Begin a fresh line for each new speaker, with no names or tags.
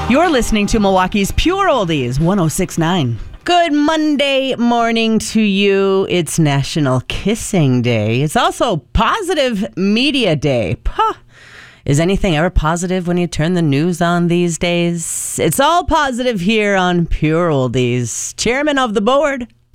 You're listening to Milwaukee's Pure Oldies, 106.9. Good Monday morning to you. It's National Kissing Day. It's also Positive Media Day. Puh. Is anything ever positive when you turn the news on these days? It's all positive here on Pure Oldies. Chairman of the board,